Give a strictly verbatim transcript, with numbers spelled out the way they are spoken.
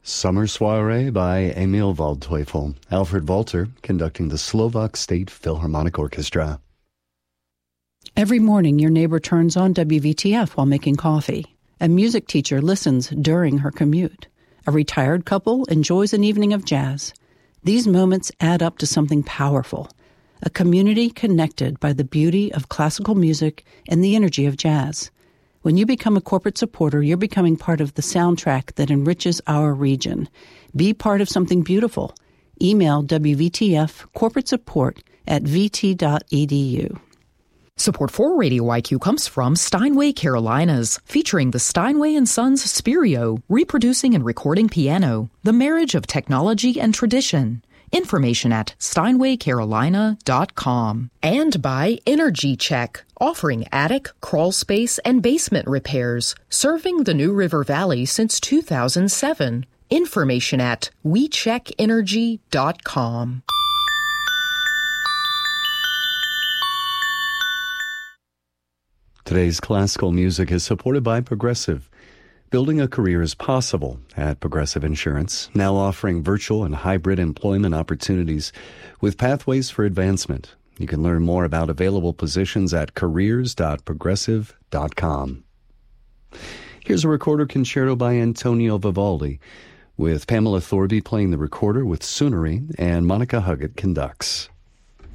Summer Soiree by Emil Waldteufel. Alfred Walter conducting the Slovak State Philharmonic Orchestra. Every morning, your neighbor turns on W V T F while making coffee. A music teacher listens during her commute. A retired couple enjoys an evening of jazz. These moments add up to something powerful. A community connected by the beauty of classical music and the energy of jazz. When you become a corporate supporter, you're becoming part of the soundtrack that enriches our region. Be part of something beautiful. Email W V T F corporate support at v t dot e d u. Support for Radio I Q comes from Steinway Carolinas, featuring the Steinway and Sons Spirio, reproducing and recording piano, the marriage of technology and tradition. Information at steinway carolina dot com. And by Energy Check, offering attic, crawl space, and basement repairs, serving the New River Valley since two thousand seven. Information at we check energy dot com. Today's classical music is supported by Progressive. Building a career is possible at Progressive Insurance, now offering virtual and hybrid employment opportunities with pathways for advancement. You can learn more about available positions at careers dot progressive dot com. Here's a recorder concerto by Antonio Vivaldi, with Pamela Thorby playing the recorder with Sunari and Monica Huggett conducts.